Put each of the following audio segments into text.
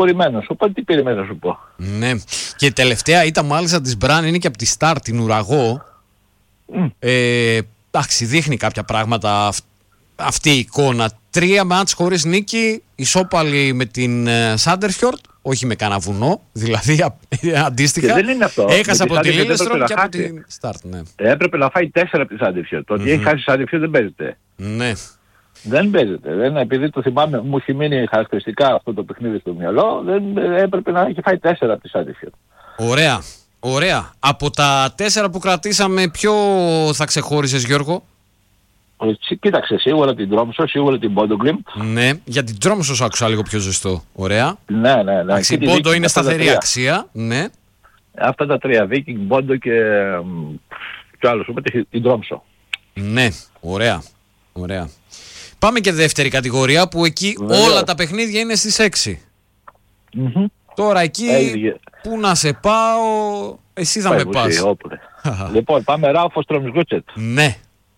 ταλαιπωρημένος. Οπότε τι περιμένω να σου πω. Ναι. Και η τελευταία ήττα μάλιστα της Μπραν είναι και από τη Σταρ, την Ουραγό. Εντάξει, δείχνει κάποια πράγματα αυτή η εικόνα. 3 μάτς χωρίς νίκη, ισόπαλη με την Σάντερφιορτ, όχι με κανένα βουνό, δηλαδή αντίστοιχα. Και δεν είναι αυτό. Έχασε από τη Λίλεστρομ και από την Σταρ. Ναι. Έπρεπε να φάει 4 από τη Σάντερφιορτ. Το ότι έχει χάσει η Σάντερφιορτ δεν παίζεται. Ναι. Δεν παίζεται. Επειδή το θυμάμαι, μου έχει μείνει χαρακτηριστικά αυτό το παιχνίδι στο μυαλό, δεν έπρεπε να έχει φάει 4 από τη Σάντερφιορτ. Ωραία. Ωραία. Από τα 4 που κρατήσαμε, ποιο θα ξεχώρισες, Γιώργο? Κοίταξε, σίγουρα την Τρόμσο, σίγουρα την Πόντο Γκλιμπ. Ναι, για την Τρόμσο άκουσα λίγο πιο ζεστό. Ωραία. Ναι. Η Πόντο είναι σταθερή αξία. Ναι. Αυτά τα 3, Viking, Πόντο και άλλος, οπότε την Τρόμσο. Ναι, ωραία. Πάμε και δεύτερη κατηγορία που εκεί όλα τα παιχνίδια είναι στις 6. Τώρα εκεί που να σε πάω, εσύ θα με πας. Λοιπόν, πάμε Ράουφος Τρομσγκούτσετ. Ναι.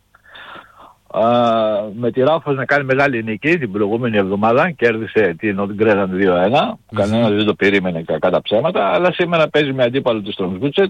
Με τη Ράουφος να κάνει μεγάλη νίκη την προηγούμενη εβδομάδα, κέρδισε την Οτγκρέναν 2-1. Κανένας δεν το περίμενε κακά τα ψέματα, αλλά σήμερα παίζει με αντίπαλο του Τρομσγκούτσετ,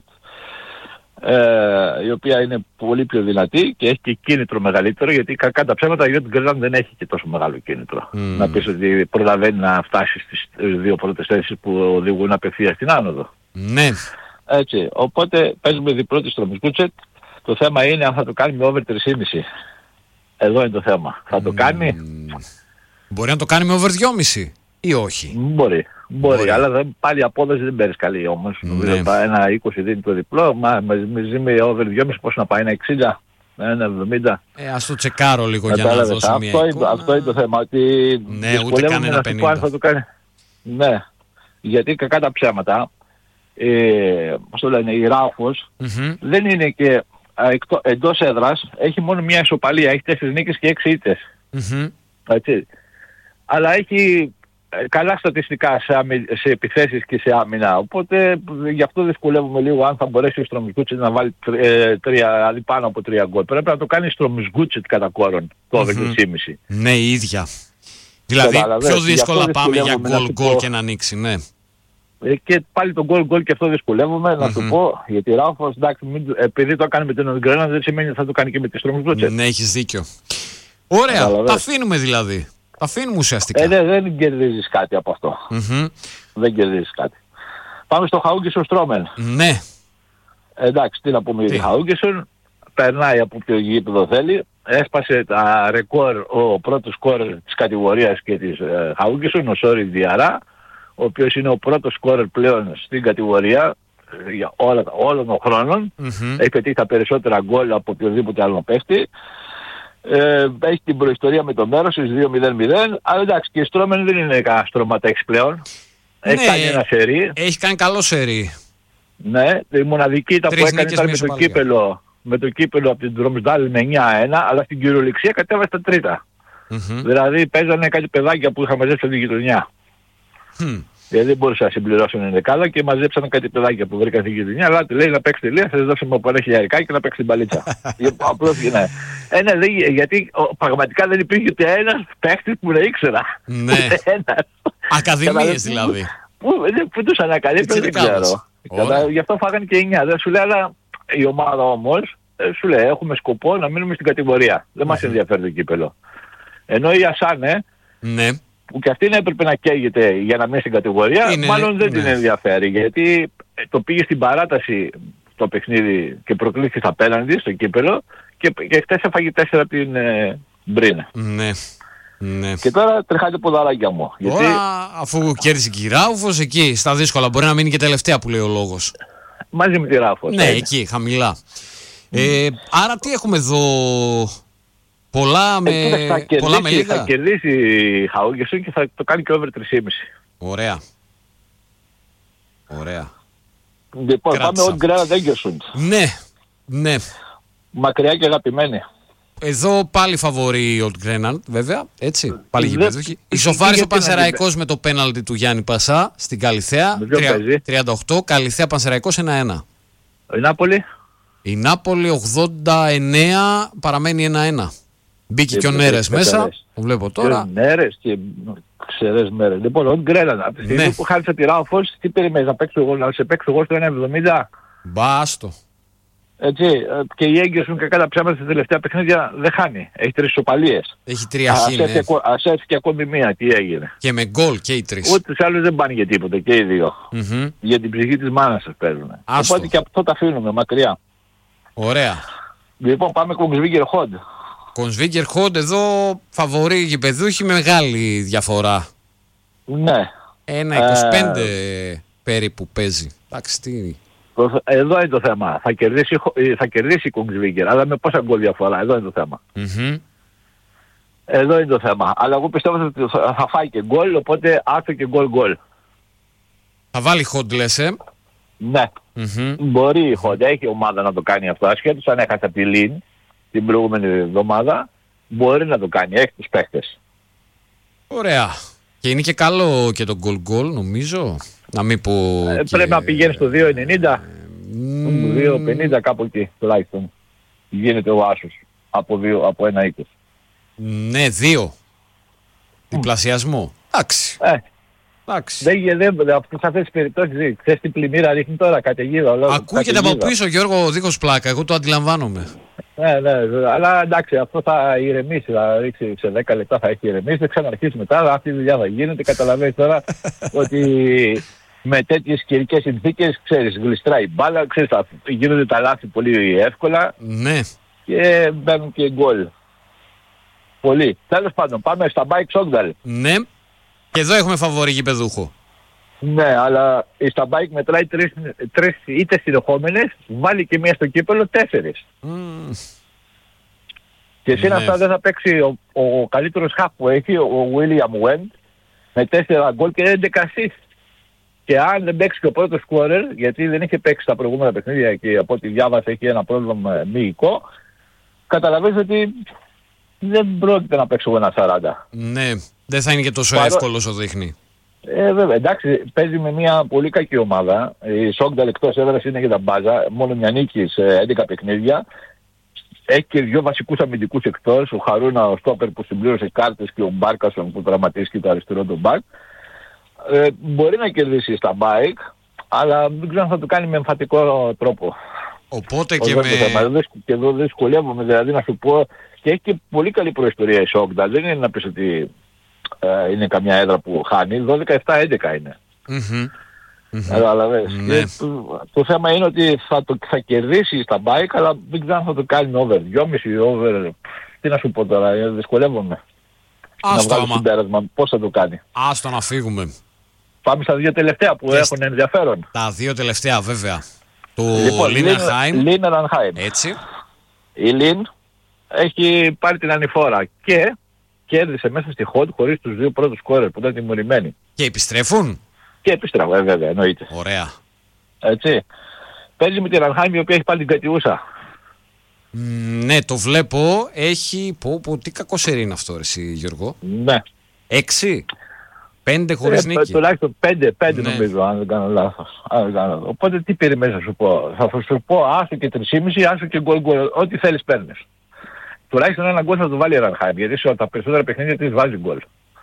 η οποία είναι πολύ πιο δυνατή και έχει και κίνητρο μεγαλύτερο, γιατί κακά τα ψέματα η Οτγκρέναν δεν έχει και τόσο μεγάλο κίνητρο. Να πεις ότι προλαβαίνει να φτάσει στις 2 πρώτες θέσεις που οδηγούν απευθείας στην άνοδο. Ναι. Έτσι, οπότε παίζουμε διπλό της Τρομσγκούτσετ. Το θέμα είναι αν θα το κάνει με over 3,5. Εδώ είναι το θέμα. Θα το κάνει. Μπορεί να το κάνει με over 2,5 ή όχι? Μπορεί, αλλά πάλι η απόδοση δεν παίρνει καλή όμως. Ναι. Ένα 20 δίνει το διπλό, μαζί με over 2,5 πώς να πάει, ένα 60, ένα 70. Ας το τσεκάρω λίγο για να δώσω μια εικόνα. Αυτό είναι το θέμα. Ότι ναι, ούτε κανένα 50. Θα το κάνει. Ναι, γιατί κακά τα ψέματα, πώς το λένε, η Ράουφος δεν είναι και εντός έδρας, έχει μόνο μια ισοπαλία, έχει 4 νίκες και 6 ήττες. Έτσι. Αλλά έχει καλά στατιστικά σε επιθέσεις και σε άμυνα, οπότε γι' αυτό δυσκολεύουμε λίγο αν θα μπορέσει ο Στρομσγκούτσετ να βάλει πάνω από 3 γκολ. Πρέπει να το κάνει Στρομσγκούτσετ κατά κόρον το over 3,5. Ναι, η ίδια. Δηλαδή πιο δύσκολα πάμε για γκολ και να ανοίξει, ναι. Και πάλι το γκολ και αυτό δυσκολεύομαι να σου πω, γιατί Ράουφος, εντάξει, επειδή το έκανε με την Οτγκρέναν δεν σημαίνει ότι θα το κάνει και με τη Στρομσγκούτσετ. Ναι, έχεις δίκιο. Ωραία, τα αφήνουμε δηλαδή. Τα αφήνουμε ουσιαστικά. Δεν κερδίζεις κάτι από αυτό. Δεν κερδίζεις κάτι. Πάμε στο Χαούγκισον Στρόμεν. Ναι. Εντάξει, τι να πούμε για Χαούγκισον. Περνάει από ποιο γήπεδο θέλει. Έσπασε τα ρεκόρ ο πρώτος σκόρερ της κατηγορίας και της Χαούγκισον, ο Σόρι Διαρά, ο οποίος είναι ο πρώτος σκόρερ πλέον στην κατηγορία για όλων των χρόνων. Έχει πετύχει τα περισσότερα γκολ από οποιοδήποτε άλλο παίχτη. Έχει την προϊστορία με το μέρος της 2-0-0, αλλά εντάξει, και η Στρόμεν δεν είναι κανένα στρωματέξ πλέον. Έχει κάνει ένα σερί. Έχει κάνει καλό σερί. Ναι, η μοναδική ήταν που έκανε ήταν με το κύπελο από την Τρομσδάλ με 9-1, αλλά στην κυριολεξία κατέβασε τα τρίτα. Δηλαδή παίζανε κάτι παιδάκια που είχαν μαζέψει από την γειτονιά. Γιατί δεν μπορούσαν να συμπληρώσουν δεκάδα και μαζέψαν κάτι παιδάκια που βρήκαν στην γειτονιά. Αλλά λέει να παίξει τελεία, θα σας δώσουμε από 1.000 και να παίξει την παλίτσα. Απλώς ναι. Γιατί πραγματικά δεν υπήρχε ούτε ένας παίκτης που να ήξερα. Ναι. Ακαδημίες δηλαδή. Πού τους ανακαλύπτουν δεν ξέρω. Γι' αυτό φάγανε και 9. Δεν σου λέει, αλλά η ομάδα όμως σου λέει έχουμε σκοπό να μείνουμε στην κατηγορία. Δεν μας ενδιαφέρει το κύπελο. Ενώ η Ασάνε, που και αυτή έπρεπε να καίγεται για να μείνει στην κατηγορία, μάλλον δεν την ενδιαφέρει, γιατί το πήγε στην παράταση το παιχνίδι και προκλήθηκε στα πέναντι στο κύπελο και χτες έφαγε 4 από την Μπρίνα. Ναι. Και τώρα τρεχάτε ποδαράκια μου. Γιατί αφού κέρδισε και η Ράουφος, εκεί στα δύσκολα μπορεί να μείνει και τελευταία που λέει ο λόγος. Μαζί με τη Ράουφος. Ναι, εκεί χαμηλά. Άρα τι έχουμε εδώ? Πολλά με λίγα. Θα κερδίσει η Χαούγκισον και θα το κάνει και over 3,5. Ωραία. Λοιπόν, πάμε Οτγκρέναν Έγκερσουντ. Ναι. Μακριά και αγαπημένη. Εδώ πάλι φαβορεί η Οτγκρέναν, βέβαια, έτσι, πάλι γηπέδοχη. Ισοφάρισε ο Πανσεραϊκός με το πέναλτι του Γιάννη Πασά στην Καλιθέα, 38, Καλιθέα Πανσεραϊκός 1-1. Η Νάπολη 89 παραμένει 1-1. Μπήκε και ο Νέρες μέσα, το βλέπω τώρα. Ο Νέρες και Ξερές μέρες. Λοιπόν, ο Γκρέναν, από τη στιγμή που χάρισε τη Ράουφος, τι περιμένεις να σε παίξω εγώ στο 1,70? Μπάστο. Έτσι, και η Έγκερσον κακά τα ψέματα στα τελευταία παιχνίδια δεν χάνει. Έχει 3 ισοπαλίες. Έχει 3 χ. Ας έρθει και ακόμη μία, τι έγινε. Και με γκολ και οι 3. Ούτε τους άλλους δεν πάνε για τίποτα και οι δύο. Για την ψυχή της μάνας σας παίζουν. Οπότε και αυτό τα αφήνουμε μακριά. Ωραία. Λοιπόν, πάμε Κονσβίγκερ Χοντ. Κονσβίγκερ Χοντ εδώ φαβορεί γηπεδούχη με μεγάλη διαφορά. Ναι. 1,25 περίπου παίζει. Εντάξει, τι... Εδώ είναι το θέμα. Θα κερδίσει η Κονσβίγκερ, αλλά με πόσα γκολ διαφορά. Εδώ είναι το θέμα. Εδώ είναι το θέμα. Αλλά εγώ πιστεύω ότι θα φάει και γκολ, οπότε άστο και γκολ. Θα βάλει Χοντ, λες, Ναι. Μπορεί η Χοντ, έχει ομάδα να το κάνει αυτό. Ασχέτως αν έχασε τη Λιν την προηγούμενη εβδομάδα, μπορεί να το κάνει. Έχει τους παίχτες. Ωραία. Και είναι και καλό και το γκολ νομίζω. Να μην πω πρέπει να πηγαίνει στο 2,90. 2,50 κάπου εκεί τουλάχιστον. Γίνεται ο άσος από 1,20. Ναι, 2. Διπλασιασμό. Εντάξει. Σε αυτές τις περιπτώσεις, ξέρεις τι πλημμύρα ρίχνει τώρα, καταιγίδα. Ακούγεται από πίσω, Γιώργο, δίχως πλάκα. Εγώ το αντιλαμβάνομαι. Ναι, αλλά εντάξει, αυτό θα ηρεμήσει, θα ρίξει σε 10 λεπτά, θα έχει ηρεμήσει, θα ξαναρχίσει μετά, αυτή η δουλειά θα γίνεται. Καταλαβαίνεις τώρα ότι με τέτοιες καιρικές συνθήκες, ξέρεις, γλιστράει η μπάλα, ξέρεις, γίνονται τα λάθη πολύ εύκολα. Ναι. Και μπαίνουν και γκολ. Πολύ. Τέλος πάντων, πάμε στα Μπάικ Σόγδαλ. Ναι. Και εδώ έχουμε φαβορί γηπεδούχο. Ναι, αλλά η Σταμπάικ μετράει 3 ήττες συνεχόμενες, βάλει και μία στο κύπελλο, 4. Και σύν αυτά δεν θα παίξει ο καλύτερος χαφ που έχει, ο William Wend, με 4 γκολ και 11 assist. Και αν δεν παίξει και ο πρώτος σκόρερ, γιατί δεν είχε παίξει τα προηγούμενα παιχνίδια και από ό,τι διάβασα έχει ένα πρόβλημα μυϊκό, καταλαβαίνεις ότι δεν πρόκειται να παίξει εγώ ένα 40. Ναι, δεν θα είναι και τόσο εύκολο όσο δείχνει. Βέβαια, εντάξει, παίζει με μια πολύ κακή ομάδα. Η Σόγνταλ εκτός έδρας είναι για τα μπάζα, μόνο μια νίκη σε 11 παιχνίδια. Έχει και 2 βασικούς αμυντικούς εκτός, ο Χαρούνα, ο Στόπερ που συμπλήρωσε κάρτες και ο Μπάρκασον που τραυματίστηκε το αριστερό του μπακ. Μπορεί να κερδίσει στα μπάικ, αλλά δεν ξέρω αν θα το κάνει με εμφατικό τρόπο. Οπότε και με... Και εδώ δυσκολεύομαι, δηλαδή να σου πω, και έχει και πολύ καλή προϊστορία η Σόγνταλ. Δεν είναι να πεις ότι είναι καμιά έδρα που χάνει, 12-7-11 είναι. Ναι. Το θέμα είναι ότι θα κερδίσει στα μπάικ, αλλά δεν ξέρω αν θα το κάνει over 2,5 over. Τι να σου πω τώρα, δυσκολεύομαι να βγάλω συμπέρασμα πώς θα το κάνει. Άστο να φύγουμε. Πάμε στα 2 τελευταία που έχουν ενδιαφέρον. Τα 2 τελευταία βέβαια. Το Λίνερανχάιμ. Έτσι. Η Λίν έχει πάρει την ανηφόρα και κέρδισε μέσα στη Χοντ χωρίς τους 2 πρώτους σκόρερ που ήταν τιμωρημένοι. Και επιστρέφουν. Και επιστρέφουν, βέβαια, εννοείται. Ωραία. Έτσι. Παίζει με την Ρανχάιμ η οποία έχει πάλι την κατιούσα. Ναι, το βλέπω. Έχει... τι κακοσερή είναι αυτό, εσύ, Γιώργο. Ναι. 6. 5 χωρίς νίκη. Τουλάχιστον 5 νομίζω, αν δεν κάνω λάθος. Οπότε τι περιμένεις να σου πω. Θα σου πω άσο και 3,5, άσο και γκολ. Ό,τι θέλεις παίρνεις. Τουλάχιστον ένα γκολ θα το βάλει η Ρανχάιμ, γιατί σε τα περισσότερα παιχνίδια της βάζει γκολ.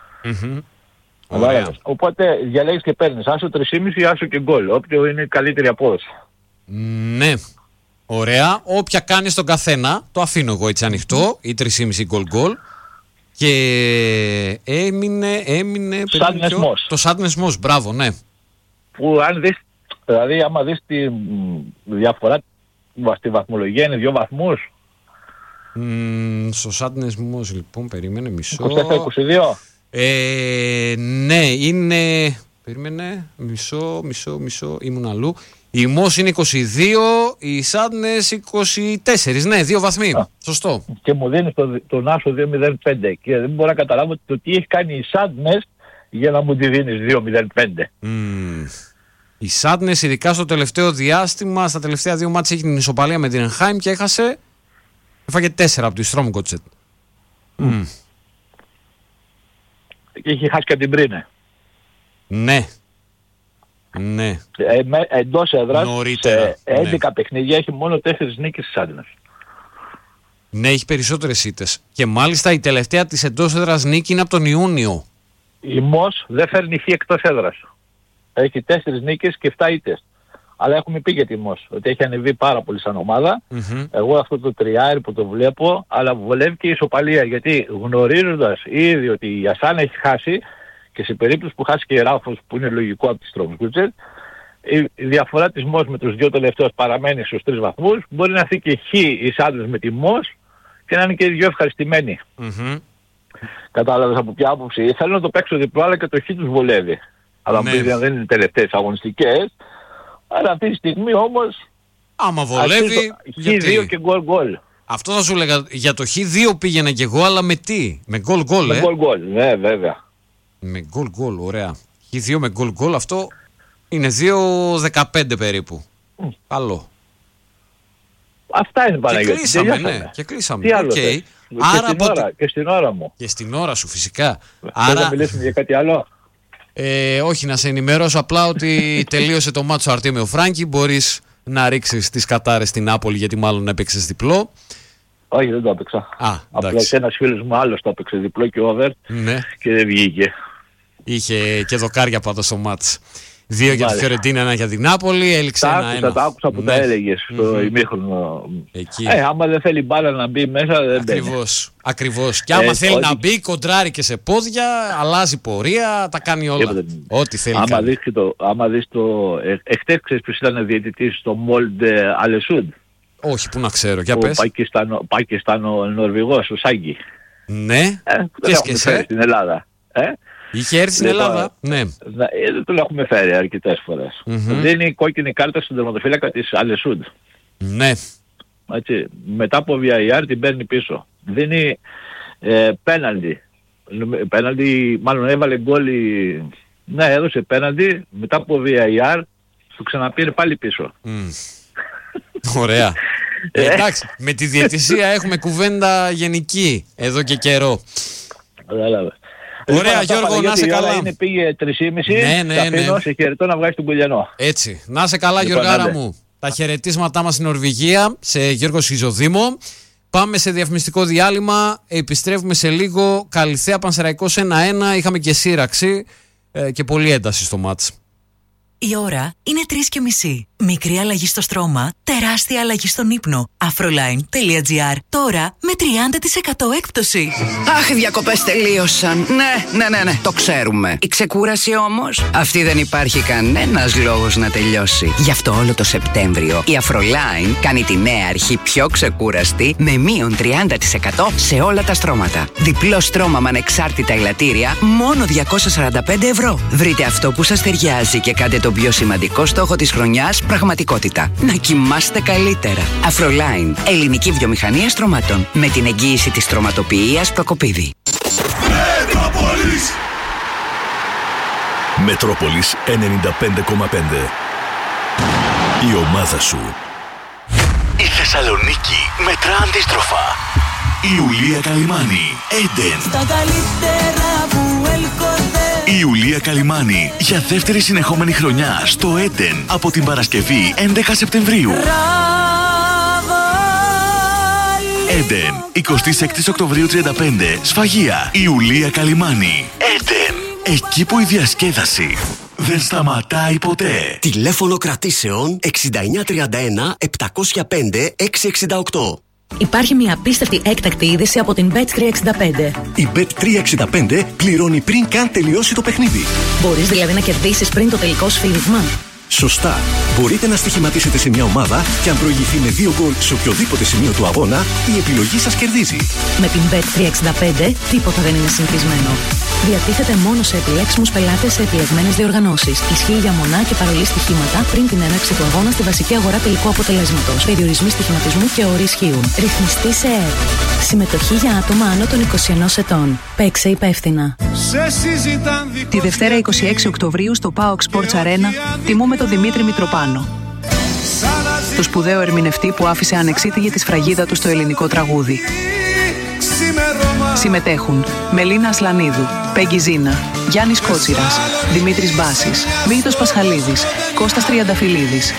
Οπότε διαλέγεις και παίρνεις άσο 3,5 άσο και γκολ, όποιο είναι η καλύτερη απόδοση. Ναι. Ωραία. Όποια κάνει στον καθένα, το αφήνω εγώ έτσι ανοιχτό, ή 3,5 γκολ. Και έμεινε το Sadness Moss, μπράβο, ναι. Που αν δεις, δηλαδή άμα δεις τη διαφορά στη βαθμολογία είναι 2 βαθμούς. Στο Sadness Moss λοιπόν, περίμενε μισό. 24-22. Ναι, είναι... Περίμενε, μισό, ήμουν αλλού. Η Moss είναι 22, η Sadness 24, ναι, 2 βαθμοί. Σωστό. Και μου δίνει τον άσο 2,05 και δεν μπορώ να καταλάβω το τι έχει κάνει η Sadness για να μου τη δίνεις 2,05. Η Sadness ειδικά στο τελευταίο διάστημα, στα τελευταία 2 μάτς έχει την ισοπαλία με την Enheim και έφαγε 4 από τη Stromgotset. Και έχει χάσει και την Πρίνε. Ναι. Ναι. Εντός έδρας νωρίτερα, σε 11 παιχνίδια έχει μόνο 4 νίκες της Sadness. Ναι, έχει περισσότερες ήττες. Και μάλιστα η τελευταία της εντός έδρας νίκη είναι από τον Ιούνιο. Η ΜΟΣ δεν φέρνει χ εκτός έδρας. Έχει 4 νίκες και 7 ήττες. Αλλά έχουμε πει για τη ΜΟΣ ότι έχει ανεβεί πάρα πολύ σαν ομάδα. Εγώ αυτό το τριάρι που το βλέπω, αλλά βολεύει και η ισοπαλία. Γιατί γνωρίζοντας ήδη ότι η Ασάνα έχει χάσει, και σε περίπτωση που χάσει και η Ράφος, που είναι λογικό από τις Τρομκούτσες, η διαφορά της ΜΟΣ με τους δύο τελευταίους παραμένει στους 3 βαθμούς. Μπορεί να έρθει και χ οι Σάντρες με τη ΜΟΣ και να είναι και οι δυο ευχαριστημένοι. Κατάλαβες από ποια άποψη. Θέλω να το παίξω διπλό, αλλά και το χ τους βολεύει. Αλλά ναι, δεν είναι τελευταίες αγωνιστικές. Αλλά αυτή τη στιγμή όμως, άμα βολεύει, Χ2 και γκολ. Αυτό θα σου έλεγα, για το Χ2 πήγαινα και εγώ, αλλά με τι? Με γκολ, με γκολ, ναι, βέβαια. Με γκολ, ωραία. Χ2 με γκολ, αυτό είναι 2-15 περίπου. Καλό. Αυτά είναι Παναγιώτη. Και κλείσαμε. Τι άλλο θες? Και στην ώρα μου. Και στην ώρα σου, φυσικά. Άρα να μιλήσουμε για κάτι άλλο? Όχι, να σε ενημερώσω απλά ότι τελείωσε το μάτσο Αρτέμιο Φράγκη. Μπορείς να ρίξεις τις κατάρες στην Νάπολη, γιατί μάλλον έπαιξες διπλό. Όχι, δεν το έπαιξα. Απλώς ένας φίλος μου άλλος το έπαιξε διπλό και over, ναι, και δεν βγήκε. Είχε και δοκάρια πάντως στο μάτς. 2 για τη Φιωρεντίνα, 1 για την Νάπολη. Έληξε 1-1. Τα άκουσα που τα έλεγες στο ημίχρονο. Άμα δεν θέλει μπάλα να μπει μέσα, δεν μπαίνει. Ακριβώς. Και άμα θέλει να μπει, κοντράρει και σε πόδια, αλλάζει πορεία, τα κάνει όλα. Ό,τι θέλει. Άμα δεις το. Εχθές ξέρεις ποιος ήταν διαιτητής στο Μόλντε Αλεσούντ? Όχι, που να ξέρω. Για πες. Πακιστάνο-Νορβηγός, ο Σάγκη. Ναι. Και στην Ελλάδα. Είχε έρθει στην Ελλάδα. Ναι. Δεν το έχουμε φέρει αρκετές φορές. Δίνει κόκκινη κάρτα στον τερματοφύλακα της Αλεσούντ. Ναι. Έτσι, μετά από VAR την παίρνει πίσω. Δίνει πέναλτι. Πέναλτι, μάλλον έβαλε γκόλ. Ναι, έδωσε πέναλτι. Μετά από VAR του ξαναπήρε πάλι πίσω. Ωραία. Εντάξει, με τη διαιτησία έχουμε κουβέντα γενική εδώ και καιρό. Ωραία, Γιώργο, να σε καλά. Είναι, πήγε 3,5. Ναι. Σε χαιρετώ να βγάλεις τον Κουλιανό. Έτσι. Να σε καλά, Γιωργάρα μου. Τα χαιρετίσματά μας στην Νορβηγία, σε Γιώργο Σιζοδήμο. Πάμε σε διαφημιστικό διάλειμμα. Επιστρέφουμε σε λίγο. Καλιθέα Πανσεραϊκός 1-1. Είχαμε και σύραξη και πολλή ένταση στο μάτς. Η ώρα είναι 3:30. Μικρή αλλαγή στο στρώμα, τεράστια αλλαγή στον ύπνο. Afroline.gr. Τώρα με 30% έκπτωση. Αχ, οι διακοπές τελείωσαν. Ναι, το ξέρουμε. Η ξεκούραση όμως, αυτή δεν υπάρχει κανένας λόγος να τελειώσει. Γι' αυτό όλο το Σεπτέμβριο η Afroline κάνει τη νέα αρχή πιο ξεκούραστη με μείον 30% σε όλα τα στρώματα. Διπλό στρώμα με ανεξάρτητα ελαττήρια, μόνο 245 ευρώ. Βρείτε αυτό που σας ταιριάζει και κάντε τον πιο σημαντικό στόχο της χρονιάς πραγματικότητα. Να κοιμάστε καλύτερα. Afroline, ελληνική βιομηχανία στρωμάτων. Με την εγγύηση της στρωματοποιίας Προκοπίδη. Μετρόπολης 95,5. Η ομάδα σου. Η Θεσσαλονίκη μετρά αντίστροφα. Η Ιουλία Καλυμάνη, Έντεν. Στα καλύτερα που έλκονται. Η Ιουλία Καλυμάνη για δεύτερη συνεχόμενη χρονιά στο Έντεν από την Παρασκευή 11 Σεπτεμβρίου. Έντεν, 26 Οκτωβρίου 35, Σφαγεία. Η Ιουλία Καλυμάνη, Έντεν. Εκεί που η διασκέδαση δεν σταματάει ποτέ. Τηλέφωνο κρατήσεων 6931 705 668. Υπάρχει μια απίστευτη έκτακτη είδηση από την Bet365. Η Bet365 πληρώνει πριν καν τελειώσει το παιχνίδι. Μπορείς δηλαδή να κερδίσεις πριν το τελικό σφύριγμα. Σωστά. Μπορείτε να στοιχηματίσετε σε μια ομάδα και αν προηγηθεί με 2 γκολ σε οποιοδήποτε σημείο του αγώνα, η επιλογή σας κερδίζει. Με την Bet365 τίποτα δεν είναι συνηθισμένο. Διατίθεται μόνο σε επιλέξιμους πελάτες σε επιλεγμένες διοργανώσεις. Ισχύει για μονά και παρολί στοιχήματα πριν την έναρξη του αγώνα στη βασική αγορά τελικού αποτελέσματος. Περιορισμοί στοιχηματισμού και όροι ισχύουν. Ρυθμιστή σε ΕΕΠ. Συμμετοχή για άτομα άνω των 21 ετών. Παίξε υπεύθυνα. Τη Δευτέρα 26 Οκτωβρίου στο PAOK Sports Arena τιμούμε τον Δημήτρη Μητροπάνο. Το σπουδαίο ερμηνευτή που άφησε ανεξίτηλη τη σφραγίδα του στο ελληνικό τραγούδι. Συμμετέχουν Μελίνα Ασλανίδου, Πέγγι Ζίνα, Γιάννης Κότσιρας, Δημήτρης Μπάσης, Μίλτος Πασχαλίδης, Κώστας Τριανταφυλλίδης.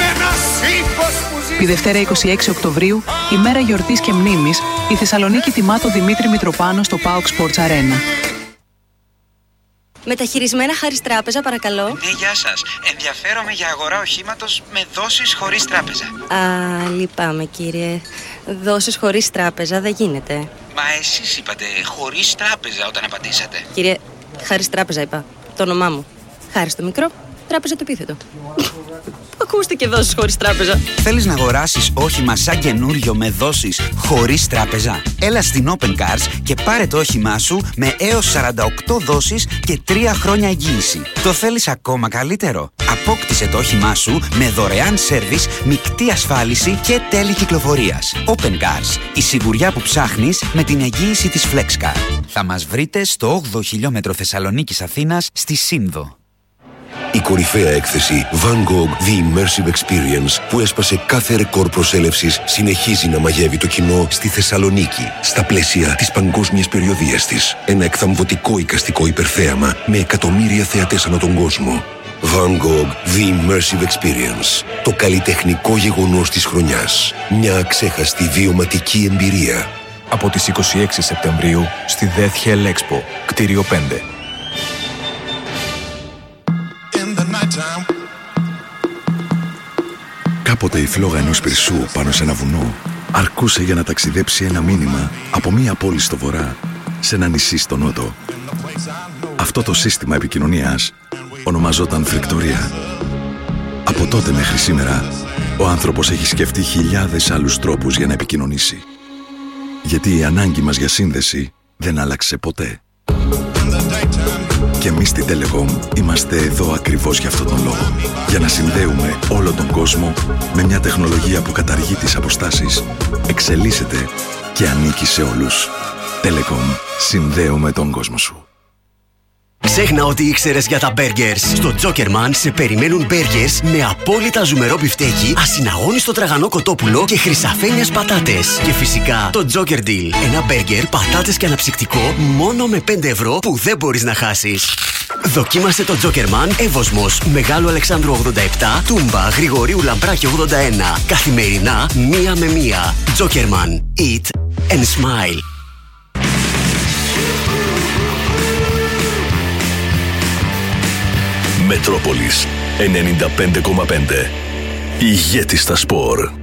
Τη Δευτέρα 26 Οκτωβρίου, ημέρα γιορτής και μνήμης, η Θεσσαλονίκη τιμά τον Δημήτρη Μητροπάνο στο PAOK Sports Arena. Μεταχειρισμένα Χάρις Τράπεζα, παρακαλώ. Ναι, γεια σας. Ενδιαφέρομαι για αγορά οχήματος με δόσεις χωρίς τράπεζα. Α, λυπάμαι κύριε. Δόσεις χωρίς τράπεζα δεν γίνεται. Μα εσείς είπατε χωρίς τράπεζα όταν απαντήσατε. Κύριε, Χάρις Τράπεζα είπα. Το όνομά μου. Χάρις το μικρό, Τράπεζα το επίθετο. Ακούστηκε δόσεις χωρίς τράπεζα. Θέλεις να αγοράσεις όχημα σαν καινούριο με δόσεις χωρίς τράπεζα? Έλα στην Open Cars και πάρε το όχημά σου με έως 48 δόσεις και 3 χρόνια εγγύηση. Το θέλεις ακόμα καλύτερο? Απόκτησε το όχημά σου με δωρεάν σέρβις, μεικτή ασφάλιση και τέλη κυκλοφορίας. Open Cars, η σιγουριά που ψάχνεις με την εγγύηση της FlexCar. Θα μας βρείτε στο 8ο χιλιόμετρο Θεσσαλονίκης Αθήνας στη Σύνδο. Η κορυφαία έκθεση Van Gogh The Immersive Experience, που έσπασε κάθε ρεκόρ προσέλευσης, συνεχίζει να μαγεύει το κοινό στη Θεσσαλονίκη, στα πλαίσια της παγκόσμιας περιοδίας της. Ένα εκθαμβωτικό εικαστικό υπερθέαμα με εκατομμύρια θεατές ανά τον κόσμο. Van Gogh The Immersive Experience, το καλλιτεχνικό γεγονός της χρονιάς. Μια αξέχαστη βιωματική εμπειρία. Από τις 26 Σεπτεμβρίου στη Death Hell Expo, κτίριο 5. Κάποτε η φλόγα ενός πυρσού πάνω σε ένα βουνό αρκούσε για να ταξιδέψει ένα μήνυμα από μία πόλη στο βορρά σε ένα νησί στο νότο. Αυτό το σύστημα επικοινωνίας ονομαζόταν φρικτορία. Από τότε μέχρι σήμερα, ο άνθρωπος έχει σκεφτεί χιλιάδες άλλους τρόπους για να επικοινωνήσει. Γιατί η ανάγκη μας για σύνδεση δεν άλλαξε ποτέ. Και εμείς στη Telecom είμαστε εδώ ακριβώς για αυτόν τον λόγο. Για να συνδέουμε όλο τον κόσμο με μια τεχνολογία που καταργεί τις αποστάσεις, εξελίσσεται και ανήκει σε όλους. Telecom, συνδέουμε τον κόσμο σου. Ξέχνα ό,τι ήξερες για τα burgers. Στο Jokerman σε περιμένουν burgers με απόλυτα ζουμερό μπιφτέκι, ασυναγώνιστο τραγανό κοτόπουλο και χρυσαφένιες πατάτες. Και φυσικά το Joker Deal. Ένα burger, πατάτες και αναψυκτικό μόνο με 5 ευρώ που δεν μπορείς να χάσεις. Δοκίμασε το Jokerman Εύωσμος, Μεγάλου Αλεξάνδρου 87, Τούμπα, Γρηγορίου Λαμπράκη 81. Καθημερινά 1 με 1. Jokerman. Eat and smile. Μετρόπολης 95,5. Ηγέτη στα σπορ.